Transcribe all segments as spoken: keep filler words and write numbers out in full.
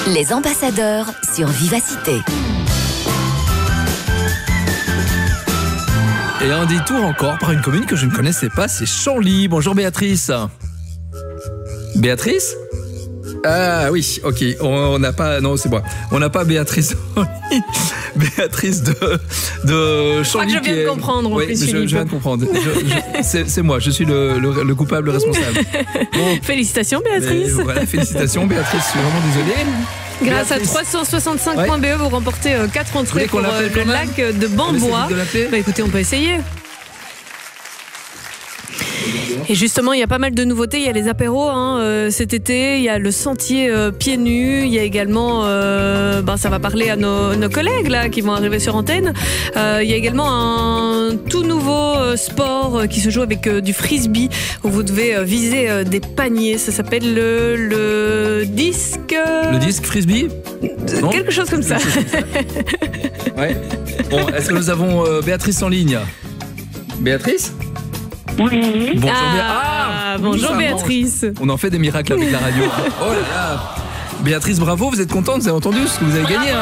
Les ambassadeurs sur Vivacité. Et un détour encore par une commune que je ne connaissais pas, c'est Chanly. Bonjour Béatrice. Béatrice ? Ah oui, ok, on n'a pas, non c'est moi, on n'a pas Béatrice en ligne. Béatrice de, de Chanly. Je crois que je viens est... de comprendre. Oui, je, je viens de comprendre. Je, je, c'est, c'est moi, je suis le, le, le coupable responsable. Bon. Félicitations Béatrice. Mais, voilà, félicitations Béatrice, je suis vraiment désolé. Grâce Béatrice. à trois cent soixante-cinq point B E, vous remportez quatre entrées pour euh, le lac de Bambois. Bah écoutez, on peut essayer. Et justement, il y a pas mal de nouveautés. Il y a les apéros hein, euh, cet été. Il y a le sentier euh, pieds nus. Il y a également, euh, ben, ça va parler à nos, nos collègues là qui vont arriver sur antenne. Euh, il y a également un tout nouveau euh, sport euh, qui se joue avec euh, du frisbee où vous devez euh, viser euh, des paniers. Ça s'appelle le, le disque. Le disque frisbee non Quelque chose comme ça. Chose comme ça. Ouais. Bon, est-ce que nous avons euh, Béatrice en ligne ? Béatrice ? Oui. Bonjour, ah, Bé- ah, bonjour Béatrice. Mange. On en fait des miracles avec la radio. Oh là là. Béatrice, bravo, vous êtes contente, vous avez entendu ce que vous avez gagné, hein ?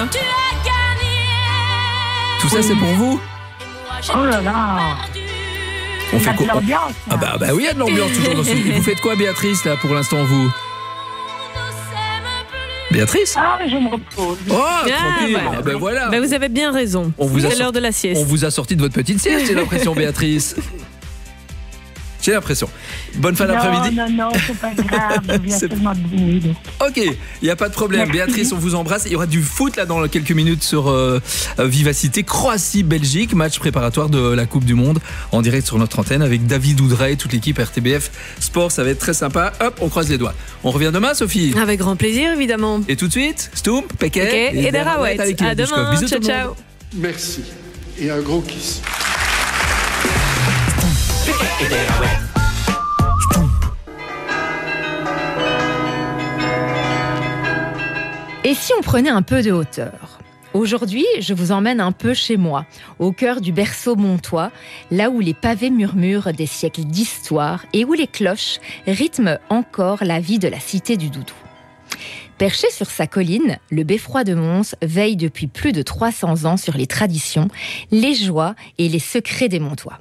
Tout ça, c'est pour vous ? Oh là là. On fait quoi ? L'ambiance. Ah bah, bah oui, il y a de l'ambiance toujours dans ce... Vous faites quoi, Béatrice, là, pour l'instant, vous ? Béatrice ? Ah, mais je me repose. Oh, Ah, tranquille. voilà. Ah, ben voilà. Bah, vous avez bien raison. On vous a C'est sor- l'heure de la sieste. On vous a sorti de votre petite sieste, j'ai l'impression, Béatrice. J'ai l'impression. Bonne fin non, d'après-midi. Non, non, c'est pas grave. Je viens C'est- seulement de dîner. donc. Ok, il n'y a pas de problème. Merci. Béatrice, on vous embrasse. Il y aura du foot là dans quelques minutes sur euh, Vivacité. Croatie-Belgique, match préparatoire de la Coupe du Monde en direct sur notre antenne avec David Oudray et toute l'équipe R T B F Sport. Ça va être très sympa. Hop, on croise les doigts. On revient demain, Sophie. Avec grand plaisir, évidemment. Et tout de suite, Stoump, Péquet Ok, et des Raouettes. avec À Dushkov. demain. Bisous Ciao, tout le monde. ciao. Merci. Et un gros kiss. Et si on prenait un peu de hauteur ? Aujourd'hui, je vous emmène un peu chez moi, au cœur du berceau montois, là où les pavés murmurent des siècles d'histoire et où les cloches rythment encore la vie de la cité du Doudou. Perché sur sa colline, le beffroi de Mons veille depuis plus de trois cents ans sur les traditions, les joies et les secrets des Montois.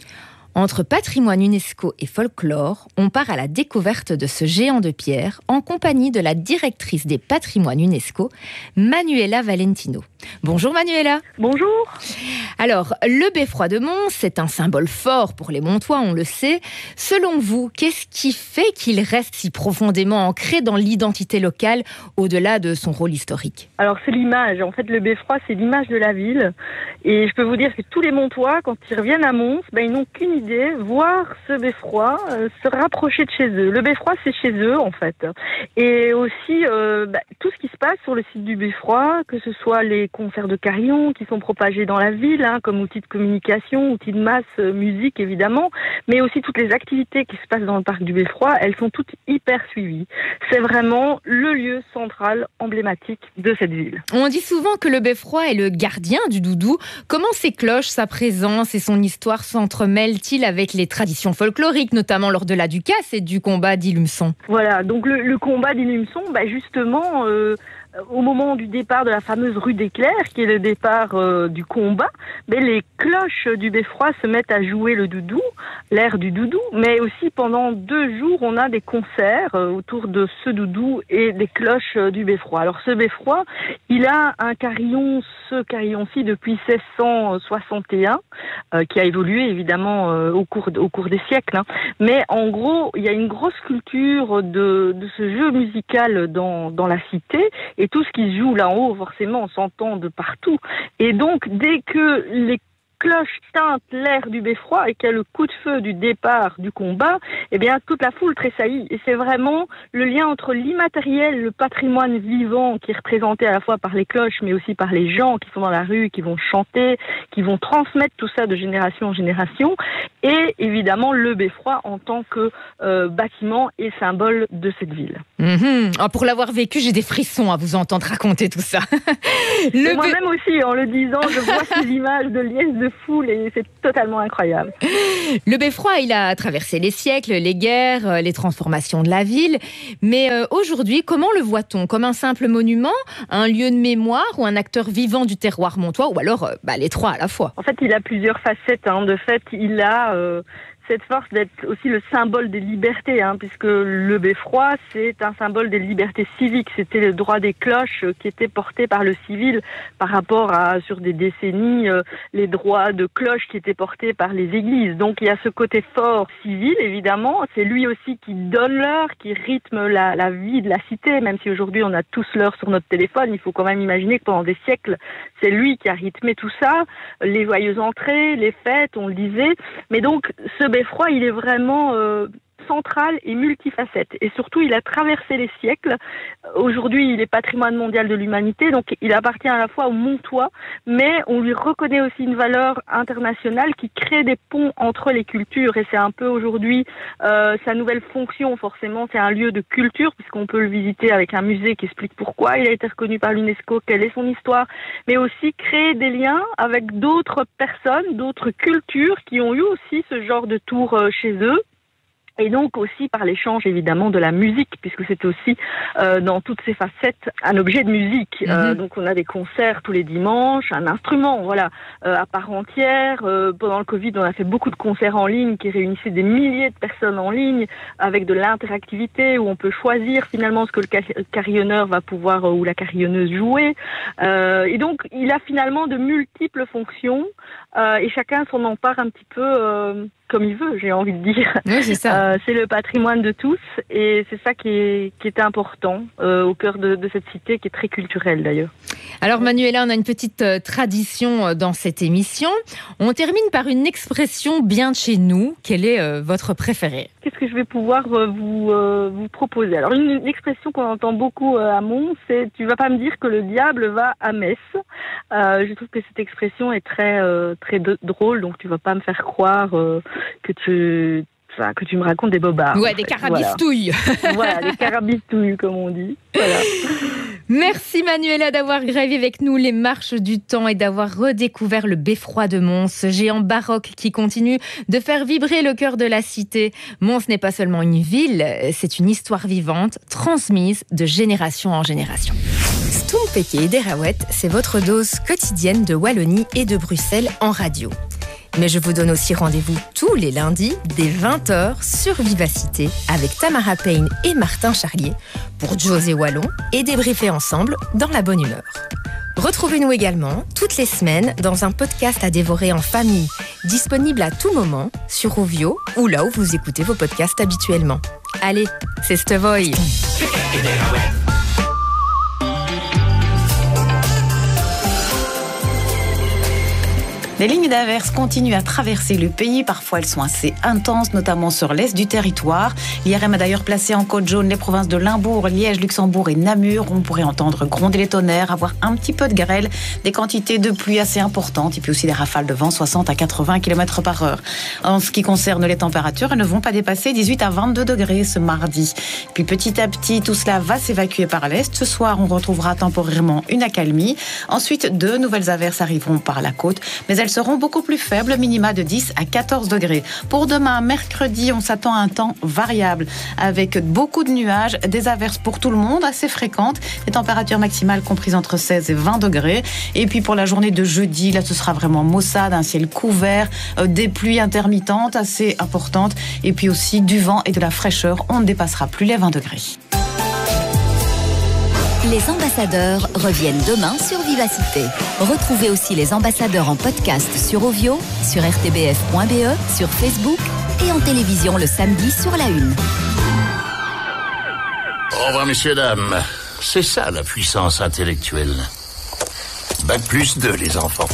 Entre patrimoine UNESCO et folklore, on part à la découverte de ce géant de pierre en compagnie de la directrice des patrimoines UNESCO, Manuela Valentino. Bonjour Manuela. Bonjour. Alors, le beffroi de Mons, c'est un symbole fort pour les Montois, on le sait. Selon vous, qu'est-ce qui fait qu'il reste si profondément ancré dans l'identité locale, au-delà de son rôle historique ? Alors, c'est l'image. En fait, le beffroi, c'est l'image de la ville. Et je peux vous dire que tous les Montois, quand ils reviennent à Mons, ben, ils n'ont qu'une idée, voir ce beffroi, euh, se rapprocher de chez eux. Le beffroi, c'est chez eux, en fait. Et aussi, euh, ben, tout ce qui se passe sur le site du beffroi, que ce soit les concerts de carillon qui sont propagés dans la ville, hein, comme outil de communication, outil de masse, euh, musique évidemment, mais aussi toutes les activités qui se passent dans le parc du Beffroi, elles sont toutes hyper suivies. C'est vraiment le lieu central, emblématique de cette ville. On dit souvent que le beffroi est le gardien du Doudou. Comment ces cloches, sa présence et son histoire s'entremêlent-ils avec les traditions folkloriques, notamment lors de la Ducasse et du combat d'Ilumson ? Voilà, donc le, le combat d'Ilumson, bah justement... Euh, au moment du départ de la fameuse rue des Clercs, qui est le départ euh, du combat, mais les cloches du Beffroi se mettent à jouer le doudou, l'air du doudou, mais aussi pendant deux jours, on a des concerts euh, autour de ce doudou et des cloches euh, du Beffroi. Alors ce Beffroi, il a un carillon, ce carillon-ci depuis seize cent soixante et un, euh, qui a évolué évidemment euh, au cours au cours des siècles, hein. Mais en gros, il y a une grosse culture de, de ce jeu musical dans, dans la cité, et tout ce qui se joue là en haut, forcément, on s'entend de partout. Et donc, dès que les cloche teinte l'air du Beffroi et qu'il y a le coup de feu du départ du combat, eh bien toute la foule tressaillit. Et c'est vraiment le lien entre l'immatériel, le patrimoine vivant qui est représenté à la fois par les cloches, mais aussi par les gens qui sont dans la rue, qui vont chanter, qui vont transmettre tout ça de génération en génération, et évidemment le beffroi en tant que euh, bâtiment et symbole de cette ville. Mmh. Oh, pour l'avoir vécu, j'ai des frissons à vous entendre raconter tout ça. Le be... Moi-même aussi, en le disant, je vois ces images de liesse de foule et c'est totalement incroyable. Le beffroi, il a traversé les siècles, les guerres, les transformations de la ville. Mais euh, aujourd'hui, comment le voit-on ? Comme un simple monument, un lieu de mémoire ou un acteur vivant du terroir montois, ou alors euh, bah, les trois à la fois ? En fait, il a plusieurs facettes. Hein. De fait, il a euh, cette force d'être aussi le symbole des libertés, hein, puisque le beffroi, c'est un symbole des libertés civiques. C'était le droit des cloches qui était porté par le civil par rapport à, sur des décennies, euh, les droits de cloche qui étaient portés par les églises. Donc, il y a ce côté fort civil, évidemment. C'est lui aussi qui donne l'heure, qui rythme la, la vie de la cité, même si aujourd'hui on a tous l'heure sur notre téléphone. Il faut quand même imaginer que pendant des siècles, c'est lui qui a rythmé tout ça. Les joyeuses entrées, les fêtes, on le disait. Mais donc, ce beffroi, il est vraiment euh, central et multifacette. Et surtout, il a traversé les siècles. Aujourd'hui, il est patrimoine mondial de l'humanité, donc il appartient à la fois au Montois, mais on lui reconnaît aussi une valeur internationale qui crée des ponts entre les cultures. Et c'est un peu aujourd'hui euh, sa nouvelle fonction, forcément. C'est un lieu de culture, puisqu'on peut le visiter avec un musée qui explique pourquoi il a été reconnu par l'UNESCO, quelle est son histoire, mais aussi créer des liens avec d'autres personnes, d'autres cultures qui ont eu aussi ce genre de tour euh, chez eux. Et donc aussi par l'échange évidemment de la musique, puisque c'est aussi euh, dans toutes ses facettes un objet de musique. Mm-hmm. Euh, donc on a des concerts tous les dimanches, un instrument, voilà, euh, à part entière. Euh, pendant le Covid, on a fait beaucoup de concerts en ligne qui réunissaient des milliers de personnes en ligne, avec de l'interactivité où on peut choisir finalement ce que le carillonneur va pouvoir euh, ou la carillonneuse jouer. Euh, et donc il a finalement de multiples fonctions euh, et chacun s'en empare un petit peu. Euh, comme il veut, j'ai envie de dire. Oui, c'est ça. Euh, c'est le patrimoine de tous et c'est ça qui est, qui est important euh, au cœur de, de cette cité qui est très culturelle d'ailleurs. Alors Manuela, on a une petite euh, tradition dans cette émission. On termine par une expression bien de chez nous. Quelle est euh, votre préférée ? Qu'est-ce que je vais pouvoir euh, vous, euh, vous proposer ? Alors une, une expression qu'on entend beaucoup euh, à Mons, c'est « tu vas pas me dire que le diable va à Metz ». Euh, je trouve que cette expression est très, euh, très d- drôle, donc tu vas pas me faire croire... Euh, que tu, enfin, que tu me racontes des bobards. Ouais, des fait. carabistouilles. Voilà. Voilà, des carabistouilles, comme on dit. Voilà. Merci Manuela d'avoir gravé avec nous les marches du temps et d'avoir redécouvert le beffroi de Mons, géant baroque qui continue de faire vibrer le cœur de la cité. Mons n'est pas seulement une ville, c'est une histoire vivante, transmise de génération en génération. Stompeke et Derawet, c'est votre dose quotidienne de Wallonie et de Bruxelles en radio. Mais je vous donne aussi rendez-vous tous les lundis dès vingt heures sur Vivacité avec Tamara Payne et Martin Charlier pour José Wallon et débriefer ensemble dans la bonne humeur. Retrouvez-nous également toutes les semaines dans un podcast à dévorer en famille, disponible à tout moment sur Ovio ou là où vous écoutez vos podcasts habituellement. Allez, c'est Stevoy. Les lignes d'averse continuent à traverser le pays. Parfois, elles sont assez intenses, notamment sur l'est du territoire. L'I R M a d'ailleurs placé en code jaune les provinces de Limbourg, Liège, Luxembourg et Namur. On pourrait entendre gronder les tonnerres, avoir un petit peu de grêle, des quantités de pluie assez importantes et puis aussi des rafales de vent soixante à quatre-vingts kilomètres par heure. En ce qui concerne les températures, elles ne vont pas dépasser dix-huit à vingt-deux degrés ce mardi. Puis petit à petit, tout cela va s'évacuer par l'est. Ce soir, on retrouvera temporairement une accalmie. Ensuite, de nouvelles averses arriveront par la côte, mais elles seront beaucoup plus faibles, minima de dix à quatorze degrés. Pour demain, mercredi, on s'attend à un temps variable, avec beaucoup de nuages, des averses pour tout le monde, assez fréquentes, des températures maximales comprises entre seize et vingt degrés. Et puis pour la journée de jeudi, là, ce sera vraiment maussade, un ciel couvert, euh, des pluies intermittentes assez importantes, et puis aussi du vent et de la fraîcheur. On ne dépassera plus les vingt degrés. Les ambassadeurs reviennent demain sur Vivacité. Retrouvez aussi les ambassadeurs en podcast sur Ovio, sur r t b f point b e, sur Facebook et en télévision le samedi sur la une. Au revoir, messieurs, dames. C'est ça la puissance intellectuelle. Bac plus deux, les enfants.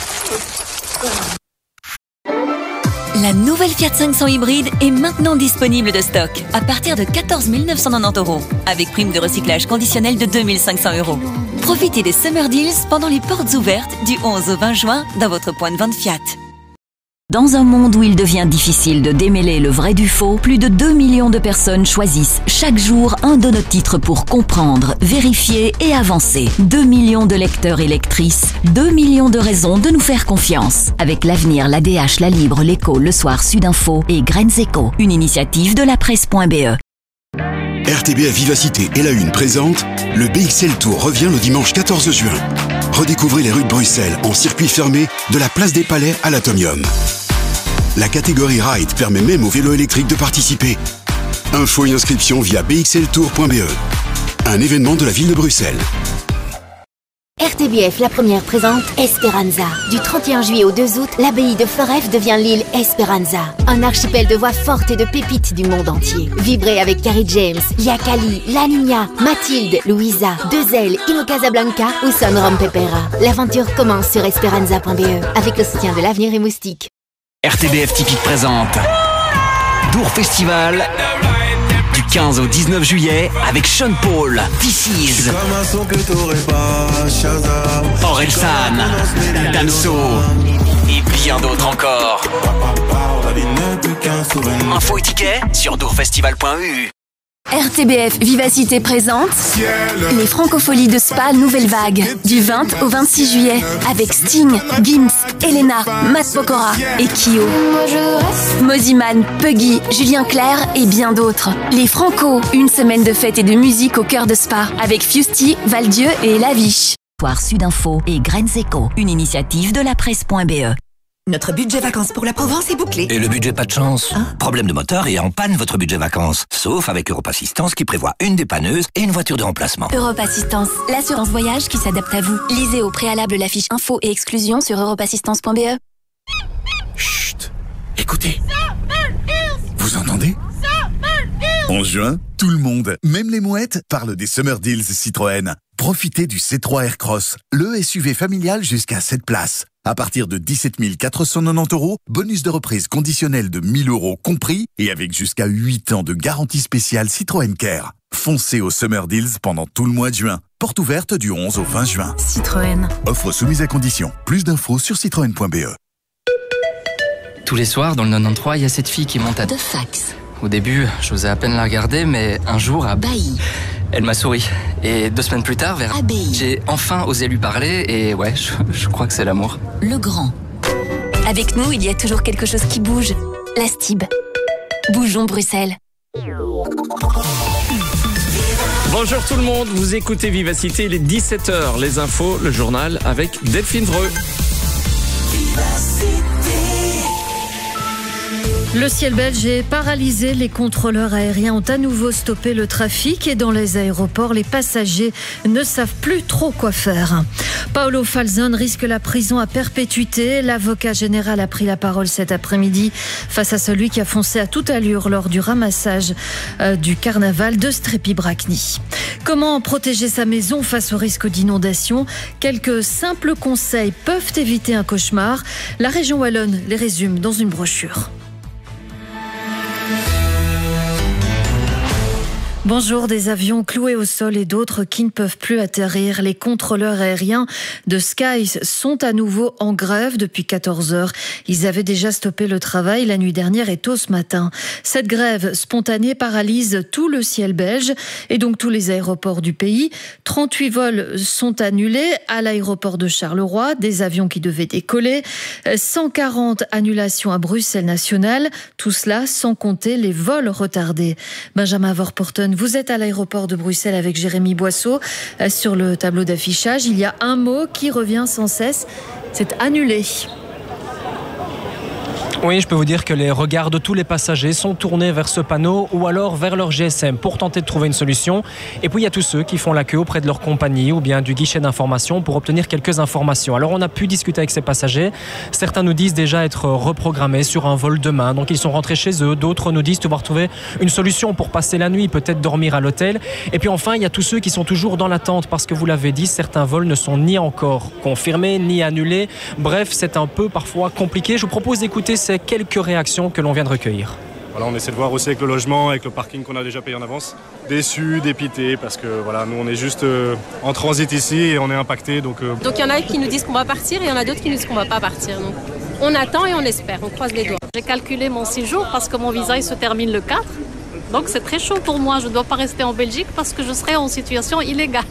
La nouvelle Fiat cinq cents hybride est maintenant disponible de stock à partir de quatorze mille neuf cent quatre-vingt-dix euros avec prime de recyclage conditionnelle de deux mille cinq cents euros. Profitez des Summer Deals pendant les portes ouvertes du onze au vingt juin dans votre point de vente Fiat. Dans un monde où il devient difficile de démêler le vrai du faux, plus de deux millions de personnes choisissent chaque jour un de nos titres pour comprendre, vérifier et avancer. deux millions de lecteurs et lectrices, deux millions de raisons de nous faire confiance. Avec l'Avenir, l'A D H, La Libre, l'Écho, Le Soir, Sudinfo et Graines Éco, une initiative de la presse.be. R T B F Vivacité et La Une présente le B X L Tour revient le dimanche quatorze juin. Redécouvrez les rues de Bruxelles en circuit fermé de la place des Palais à l'Atomium. La catégorie Ride permet même aux vélos électriques de participer. Infos et inscriptions via b x l tour point b e. Un événement de la ville de Bruxelles. R T B F, la première présente Esperanza. Du trente et un juillet au deux août, l'abbaye de Floreffe devient l'île Esperanza. Un archipel de voix fortes et de pépites du monde entier. Vibrez avec Carrie James, Yakali, La Niña, Mathilde, Louisa, Dezel, Ino Casablanca ou Son Rom Pepera. L'aventure commence sur esperanza point b e avec le soutien de l'Avenir et Moustique. R T B F Typique présente Dour Festival du quinze au dix-neuf juillet avec Sean Paul, This Is, Orelsan, Damso et bien d'autres encore. Info et tickets sur dourfestival point e u. R T B F Vivacité présente les Francopholies de Spa Nouvelle Vague du vingt au vingt-six juillet avec Sting, Gims, Elena, Matt Pokora et Kyo. Moziman, Puggy, Julien Clerc et bien d'autres. Les Franco, une semaine de fête et de musique au cœur de Spa avec Fusty, Valdieu et Laviche. Soir Sudinfo et Graines Éco, une initiative de la presse.be. Notre budget vacances pour la Provence est bouclé. Et le budget pas de chance. Hein? Problème de moteur et en panne votre budget vacances. Sauf avec Europe Assistance qui prévoit une dépanneuse et une voiture de remplacement. Europe Assistance, l'assurance voyage qui s'adapte à vous. Lisez au préalable la fiche info et exclusion sur europe assistance point b e. Chut, écoutez. Vous entendez? En juin, tout le monde, même les mouettes, parle des Summer Deals Citroën. Profitez du C trois Aircross, le S U V familial jusqu'à sept places. À partir de dix-sept mille quatre cent quatre-vingt-dix euros, bonus de reprise conditionnel de mille euros compris et avec jusqu'à huit ans de garantie spéciale Citroën Care. Foncez aux Summer Deals pendant tout le mois de juin. Porte ouverte du onze au vingt juin. Citroën. Offre soumise à condition. Plus d'infos sur citroën point b e. Tous les soirs, dans le quatre-vingt-treize, il y a cette fille qui monte à... De fax. Au début, j'osais à peine la regarder, mais un jour, à Bailly. Elle m'a souri. Et deux semaines plus tard, vers Abbaye. J'ai enfin osé lui parler et ouais, je, je crois que c'est l'amour. Le Grand. Avec nous, il y a toujours quelque chose qui bouge. La Stib. Bougeons Bruxelles. Bonjour tout le monde, vous écoutez Vivacité, il est dix-sept heures, les infos, le journal avec Delphine Vreux. Le ciel belge est paralysé. Les contrôleurs aériens ont à nouveau stoppé le trafic et dans les aéroports, les passagers ne savent plus trop quoi faire. Paolo Falzon risque la prison à perpétuité. L'avocat général a pris la parole cet après-midi face à celui qui a foncé à toute allure lors du ramassage euh, du carnaval de Strépy-Bracny. Comment protéger sa maison face au risque d'inondation? Quelques simples conseils peuvent éviter un cauchemar. La région wallonne les résume dans une brochure. Bonjour, des avions cloués au sol et d'autres qui ne peuvent plus atterrir. Les contrôleurs aériens de Skies sont à nouveau en grève depuis quatorze heures. Ils avaient déjà stoppé le travail la nuit dernière et tôt ce matin. Cette grève spontanée paralyse tout le ciel belge et donc tous les aéroports du pays. trente-huit vols sont annulés à l'aéroport de Charleroi, des avions qui devaient décoller. cent quarante annulations à Bruxelles National. Tout cela sans compter les vols retardés. Benjamin Vorporten, vous êtes à l'aéroport de Bruxelles avec Jérémy Boisseau. Sur le tableau d'affichage, il y a un mot qui revient sans cesse, c'est annulé. Oui, je peux vous dire que les regards de tous les passagers sont tournés vers ce panneau ou alors vers leur G S M pour tenter de trouver une solution. Et puis il y a tous ceux qui font la queue auprès de leur compagnie ou bien du guichet d'information pour obtenir quelques informations. Alors on a pu discuter avec ces passagers. Certains nous disent déjà être reprogrammés sur un vol demain, donc ils sont rentrés chez eux. D'autres nous disent devoir trouver une solution pour passer la nuit, peut-être dormir à l'hôtel. Et puis enfin, il y a tous ceux qui sont toujours dans l'attente parce que vous l'avez dit, certains vols ne sont ni encore confirmés ni annulés. Bref, c'est un peu parfois compliqué. Je vous propose d'écouter ces quelques réactions que l'on vient de recueillir. Voilà, on essaie de voir aussi avec le logement, avec le parking qu'on a déjà payé en avance. Déçus, dépités, parce que voilà, nous on est juste euh, en transit ici et on est impacté. Donc euh... donc il y en a qui nous disent qu'on va partir et il y en a d'autres qui nous disent qu'on va pas partir. Donc On attend et on espère, on croise les doigts. J'ai calculé mon séjour parce que mon visa il se termine le quatre. Donc c'est très chaud pour moi. Je ne dois pas rester en Belgique parce que je serai en situation illégale.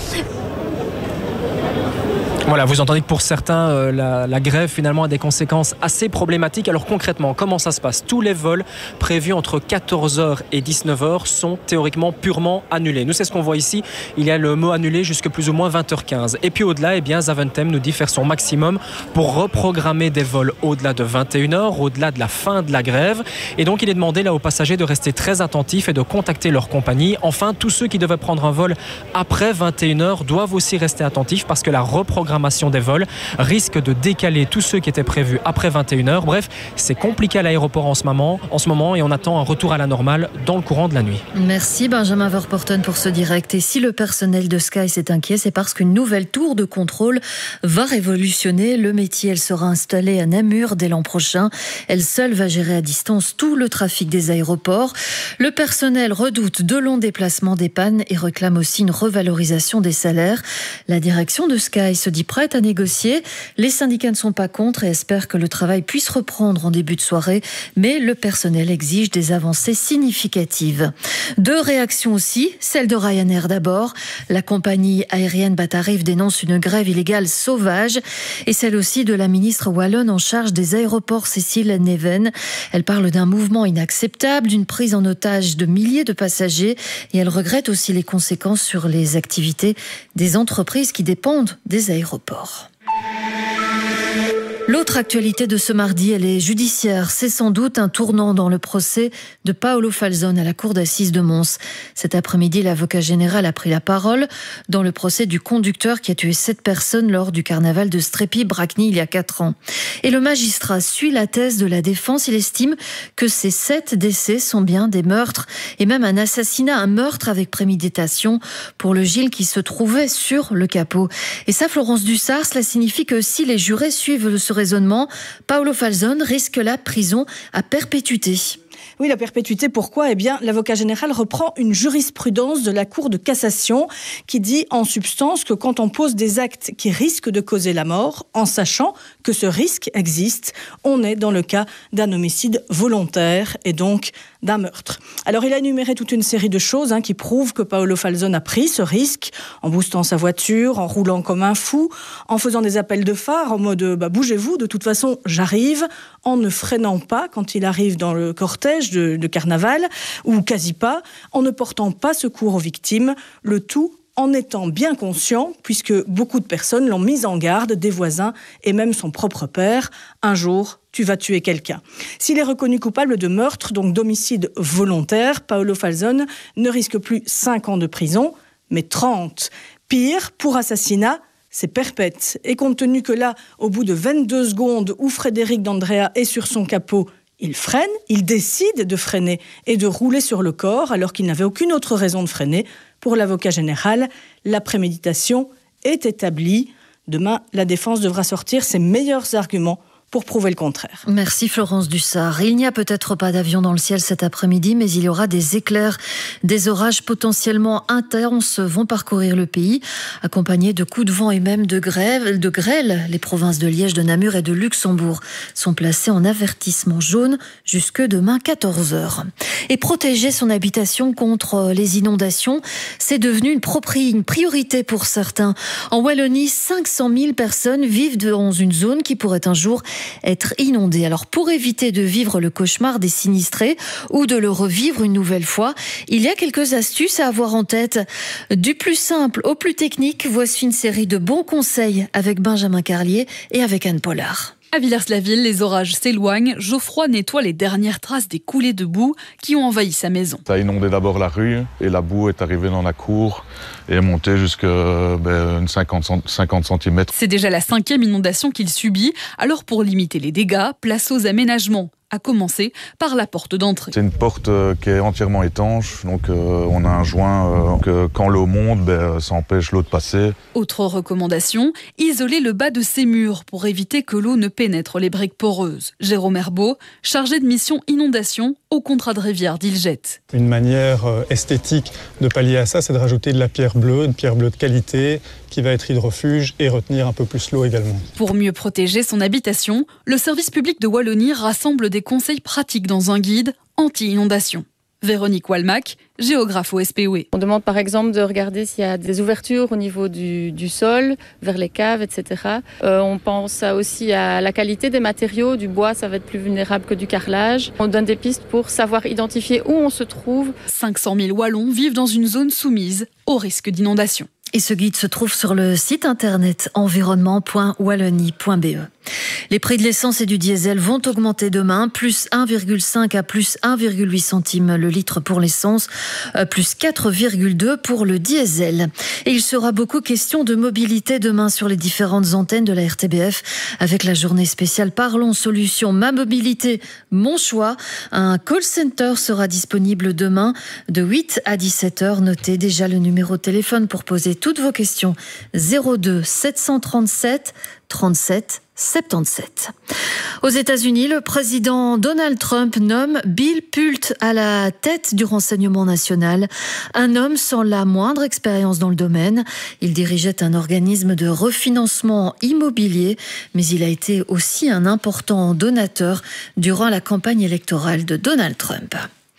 Voilà, vous entendez que pour certains, euh, la, la grève finalement a des conséquences assez problématiques. Alors concrètement, comment ça se passe ? Tous les vols prévus entre quatorze heures et dix-neuf heures sont théoriquement purement annulés. Nous, c'est ce qu'on voit ici. Il y a le mot annulé jusqu'à plus ou moins vingt heures quinze. Et puis au-delà, eh bien, Zaventem nous dit faire son maximum pour reprogrammer des vols au-delà de vingt et une heures, au-delà de la fin de la grève. Et donc, il est demandé là aux passagers de rester très attentifs et de contacter leur compagnie. Enfin, tous ceux qui devaient prendre un vol après vingt et une heures doivent aussi rester attentifs parce que la reprogrammation des vols risque de décaler tous ceux qui étaient prévus après vingt et une heures. Bref, c'est compliqué à l'aéroport en ce moment, en ce moment et on attend un retour à la normale dans le courant de la nuit. Merci Benjamin Verporten pour ce direct. Et si le personnel de Sky s'est inquiet, c'est parce qu'une nouvelle tour de contrôle va révolutionner le métier. Elle sera installée à Namur dès l'an prochain. Elle seule va gérer à distance tout le trafic des aéroports. Le personnel redoute de longs déplacements des pannes et réclame aussi une revalorisation des salaires. La direction de Sky se dit prête à négocier. Les syndicats ne sont pas contre et espèrent que le travail puisse reprendre en début de soirée, mais le personnel exige des avancées significatives. Deux réactions aussi, celle de Ryanair d'abord. La compagnie aérienne Batarif dénonce une grève illégale sauvage et celle aussi de la ministre wallonne en charge des aéroports Cécile Neven. Elle parle d'un mouvement inacceptable, d'une prise en otage de milliers de passagers et elle regrette aussi les conséquences sur les activités des entreprises qui dépendent des aéroports. L'autre actualité de ce mardi, elle est judiciaire. C'est sans doute un tournant dans le procès de Paolo Falzone à la cour d'assises de Mons. Cet après-midi, l'avocat général a pris la parole dans le procès du conducteur qui a tué sept personnes lors du carnaval de Strépy-Bracny il y a quatre ans. Et le magistrat suit la thèse de la défense. Il estime que ces sept décès sont bien des meurtres et même un assassinat, un meurtre avec préméditation pour le Gilles qui se trouvait sur le capot. Et ça, Florence Dussart, cela signifie que si les jurés suivent ce raisonnement, Paolo Falzone risque la prison à perpétuité. Oui, la perpétuité, pourquoi ? Eh bien, l'avocat général reprend une jurisprudence de la Cour de cassation qui dit en substance que quand on pose des actes qui risquent de causer la mort, en sachant que ce risque existe, on est dans le cas d'un homicide volontaire et donc d'un meurtre. Alors, il a énuméré toute une série de choses hein, qui prouvent que Paolo Falzone a pris ce risque en boostant sa voiture, en roulant comme un fou, en faisant des appels de phare en mode bah, « bougez-vous, de toute façon, j'arrive », en ne freinant pas quand il arrive dans le cortège de, de carnaval, ou quasi pas, en ne portant pas secours aux victimes, le tout en étant bien conscient, puisque beaucoup de personnes l'ont mis en garde, des voisins et même son propre père. Un jour, tu vas tuer quelqu'un. S'il est reconnu coupable de meurtre, donc d'homicide volontaire, Paolo Falzone ne risque plus cinq ans de prison, mais trente. Pire, pour assassinat, c'est perpète. Et compte tenu que là, au bout de vingt-deux secondes où Frédéric D'Andrea est sur son capot, il freine, il décide de freiner et de rouler sur le corps alors qu'il n'avait aucune autre raison de freiner. Pour l'avocat général, la préméditation est établie. Demain, la défense devra sortir ses meilleurs arguments pour prouver le contraire. Merci Florence Dussart. Il n'y a peut-être pas d'avion dans le ciel cet après-midi, mais il y aura des éclairs. Des orages potentiellement intenses vont parcourir le pays, accompagnés de coups de vent et même de, grève, de grêle. Les provinces de Liège, de Namur et de Luxembourg sont placées en avertissement jaune jusque demain quatorze heures. Et protéger son habitation contre les inondations, c'est devenu une, propri- une priorité pour certains. En Wallonie, cinq cent mille personnes vivent dans une zone qui pourrait un jour être inondée. Alors pour éviter de vivre le cauchemar des sinistrés ou de le revivre une nouvelle fois, il y a quelques astuces à avoir en tête. Du plus simple au plus technique, voici une série de bons conseils avec Benjamin Carlier et avec Anne Pollard. À Villers-la-Ville, les orages s'éloignent. Geoffroy nettoie les dernières traces des coulées de boue qui ont envahi sa maison. Ça a inondé d'abord la rue et la boue est arrivée dans la cour et est montée jusqu'à ben, cinquante centimètres. C'est déjà la cinquième inondation qu'il subit. Alors pour limiter les dégâts, place aux aménagements. à commencer par la porte d'entrée. C'est une porte euh, qui est entièrement étanche, donc euh, on a un joint euh, que quand l'eau monte, ben, ça empêche l'eau de passer. Autre recommandation, isoler le bas de ces murs pour éviter que l'eau ne pénètre les briques poreuses. Jérôme Herbeau, chargé de mission inondation au contrat de rivière d'Ilget. Une manière euh, esthétique de pallier à ça, c'est de rajouter de la pierre bleue, une pierre bleue de qualité qui va être hydrofuge et retenir un peu plus l'eau également. Pour mieux protéger son habitation, le service public de Wallonie rassemble des conseils pratiques dans un guide anti-inondation. Véronique Walmac, géographe au S P O E. On demande par exemple de regarder s'il y a des ouvertures au niveau du, du sol, vers les caves, et cetera. Euh, on pense aussi à la qualité des matériaux. Du bois, ça va être plus vulnérable que du carrelage. On donne des pistes pour savoir identifier où on se trouve. cinq cent mille Wallons vivent dans une zone soumise au risque d'inondation. Et ce guide se trouve sur le site internet environnement point wallonie point b e. Les prix de l'essence et du diesel vont augmenter demain, plus un virgule cinq à plus un virgule huit centimes le litre pour l'essence, plus quatre virgule deux pour le diesel. Et il sera beaucoup question de mobilité demain sur les différentes antennes de la R T B F avec la journée spéciale Parlons Solutions, ma mobilité, mon choix. Un call center sera disponible demain de huit à dix-sept heures. Notez déjà le numéro de téléphone pour poser toutes vos questions. zéro deux sept cent trente-sept trente-sept soixante-dix-sept. Aux États-Unis, le président Donald Trump nomme Bill Pult à la tête du renseignement national, un homme sans la moindre expérience dans le domaine. Il dirigeait un organisme de refinancement immobilier, mais il a été aussi un important donateur durant la campagne électorale de Donald Trump.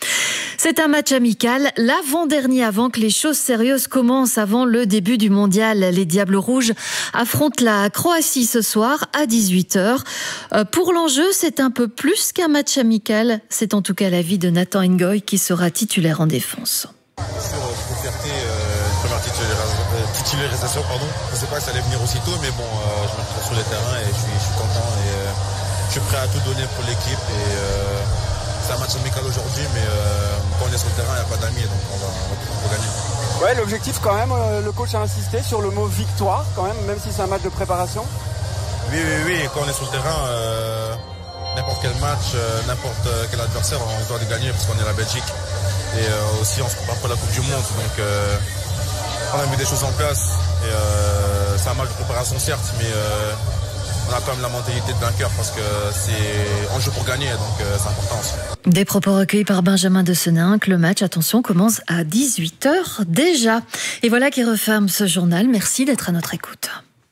C'est un match amical, l'avant-dernier avant que les choses sérieuses commencent avant le début du mondial. Les Diables Rouges affrontent la Croatie ce soir à dix-huit heures. Pour l'enjeu, c'est un peu plus qu'un match amical. C'est en tout cas l'avis de Nathan Ngoy qui sera titulaire en défense. Sur euh, fierté, euh, première titularisation, titularisation, pardon. Je ne sais pas que ça allait venir aussitôt, mais bon, euh, je me retrouve sur le terrain et je suis, je suis content et euh, je suis prêt à tout donner pour l'équipe. Et, euh, c'est un match amical aujourd'hui, mais euh, quand on est sur le terrain, il n'y a pas d'amis, donc on va, on va, on va gagner. Ouais, l'objectif quand même, euh, le coach a insisté sur le mot victoire quand même, même si c'est un match de préparation. Oui, oui, oui, quand on est sur le terrain, euh, n'importe quel match, euh, n'importe quel adversaire, on doit le gagner parce qu'on est la Belgique. Et euh, aussi, on se prépare pour la Coupe du Monde, donc euh, on a mis des choses en place. Et euh, c'est un match de préparation certes, mais euh, on a quand même la mentalité de vainqueur parce que c'est en jeu pour gagner, donc euh, c'est important aussi. Des propos recueillis par Benjamin de Seninck. Le match, attention, commence à dix-huit heures déjà. Et voilà qui referme ce journal. Merci d'être à notre écoute.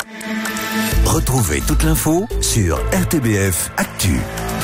Retrouvez toute l'info sur R T B F Actu.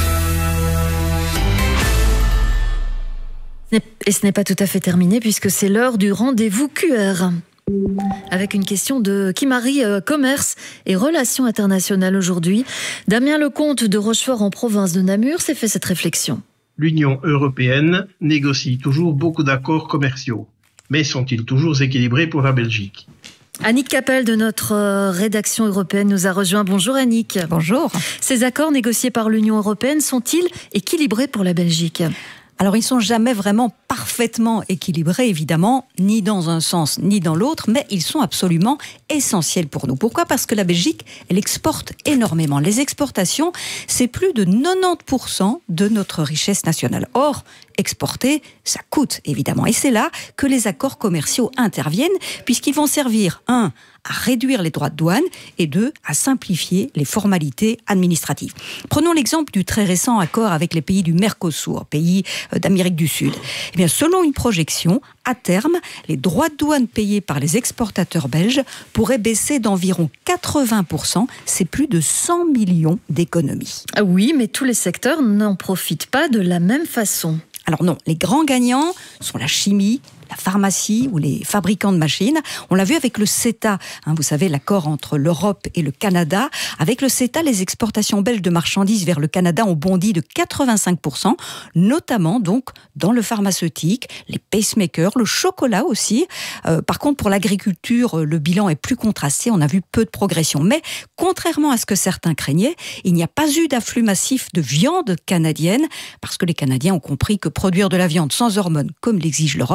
Et ce n'est pas tout à fait terminé puisque c'est l'heure du rendez-vous Q R. Avec une question de qui marie euh, commerce et relations internationales aujourd'hui. Damien Lecomte de Rochefort en province de Namur s'est fait cette réflexion. L'Union européenne négocie toujours beaucoup d'accords commerciaux, mais sont-ils toujours équilibrés pour la Belgique ? Annick Capel de notre rédaction européenne nous a rejoint. Bonjour Annick. Bonjour. Ces accords négociés par l'Union européenne sont-ils équilibrés pour la Belgique ? Alors, ils ne sont jamais vraiment parfaitement équilibrés, évidemment, ni dans un sens ni dans l'autre, mais ils sont absolument essentiels pour nous. Pourquoi ? Parce que la Belgique, elle exporte énormément. Les exportations, c'est plus de quatre-vingt-dix pour cent de notre richesse nationale. Or, exporter, ça coûte, évidemment. Et c'est là que les accords commerciaux interviennent, puisqu'ils vont servir, un, à réduire les droits de douane, et deux, à simplifier les formalités administratives. Prenons l'exemple du très récent accord avec les pays du Mercosur, pays d'Amérique du Sud. Eh bien, selon une projection, à terme, les droits de douane payés par les exportateurs belges pourraient baisser d'environ quatre-vingts pour cent. C'est plus de cent millions d'économies. Ah oui, mais tous les secteurs n'en profitent pas de la même façon. Alors non, les grands gagnants sont la chimie, la pharmacie ou les fabricants de machines. On l'a vu avec le CETA, hein, vous savez, l'accord entre l'Europe et le Canada. Avec le CETA, les exportations belges de marchandises vers le Canada ont bondi de quatre-vingt-cinq pour cent, notamment donc dans le pharmaceutique, les pacemakers, le chocolat aussi. Euh, par contre, pour l'agriculture, le bilan est plus contrasté. On a vu peu de progression. Mais contrairement à ce que certains craignaient, il n'y a pas eu d'afflux massif de viande canadienne parce que les Canadiens ont compris que produire de la viande sans hormones, comme l'exige l'Europe,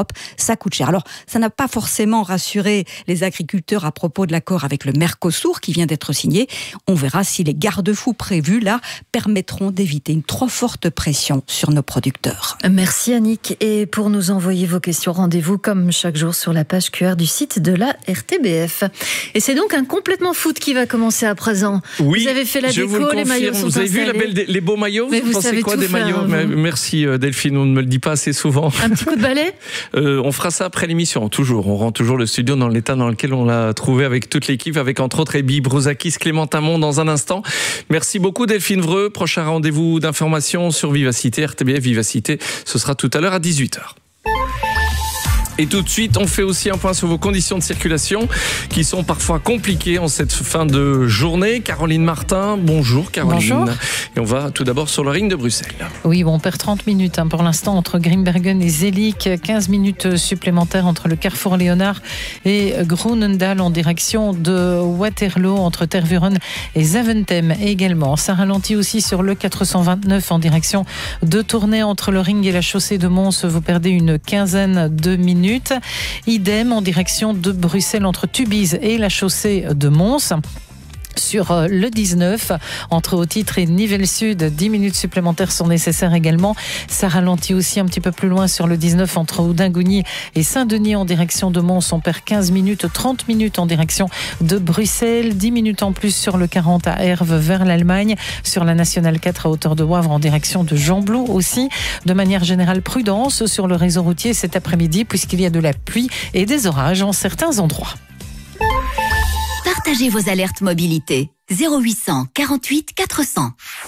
ça coûte cher. Alors, ça n'a pas forcément rassuré les agriculteurs à propos de l'accord avec le Mercosur qui vient d'être signé. On verra si les garde-fous prévus là permettront d'éviter une trop forte pression sur nos producteurs. Merci Annick. Et pour nous envoyer vos questions, rendez-vous comme chaque jour sur la page Q R du site de la R T B F. Et c'est donc un complètement foot qui va commencer à présent. Oui, vous avez fait la je déco, vous le les maillots confirme. sont Vous avez installés. vu la belle, les beaux maillots? Mais Vous, vous pensez savez quoi tout des faire, maillots? vous. Merci Delphine, on ne me le dit pas assez souvent. Un petit coup de balai? euh, On fera ça après l'émission, toujours. On rend toujours le studio dans l'état dans lequel on l'a trouvé avec toute l'équipe, avec entre autres Ebi Brouzakis, Clément Tamon dans un instant. Merci beaucoup Delphine Vreux. Prochain rendez-vous d'information sur Vivacité, R T B F Vivacité, ce sera tout à l'heure à dix-huit heures. Et tout de suite, on fait aussi un point sur vos conditions de circulation qui sont parfois compliquées en cette fin de journée. Caroline Martin, bonjour Caroline. Bonjour. Et on va tout d'abord sur le ring de Bruxelles. Oui, bon, on perd trente minutes hein, pour l'instant entre Grimbergen et Zelik. quinze minutes supplémentaires entre le carrefour Léonard et Groenendaal en direction de Waterloo, entre Tervuren et Zaventem également. Ça ralentit aussi sur le quatre cent vingt-neuf en direction de Tournai entre le ring et la chaussée de Mons. Vous perdez une quinzaine de minutes. Idem en direction de Bruxelles entre Tubize et la chaussée de Mons. Sur le dix-neuf, entre Au-Titre et Nivelles-Sud, dix minutes supplémentaires sont nécessaires également. Ça ralentit aussi un petit peu plus loin sur le dix-neuf entre Audingouny et Saint-Denis en direction de Mons. On perd quinze minutes, trente minutes en direction de Bruxelles, dix minutes en plus sur le quarante à Herve vers l'Allemagne, sur la Nationale quatre à hauteur de Wavre en direction de Gembloux aussi. De manière générale, prudence sur le réseau routier cet après-midi puisqu'il y a de la pluie et des orages en certains endroits. Partagez vos alertes mobilité. zéro huit cent quarante-huit quatre cents.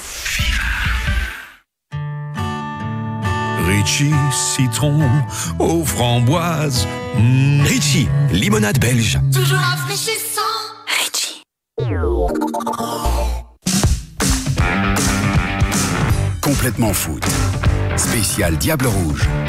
Ritchie, citron aux framboises. Mmh. Ritchie, limonade belge. Toujours rafraîchissant. Ritchie. Complètement foot. Spécial Diable Rouge.